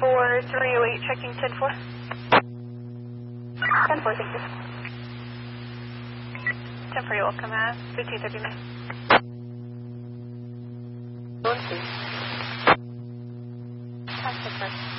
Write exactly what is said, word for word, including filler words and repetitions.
four three oh eight, checking ten four. ten four, thank you. ten four, you're welcome at fifteen thirty-nine. One, two. That's the first.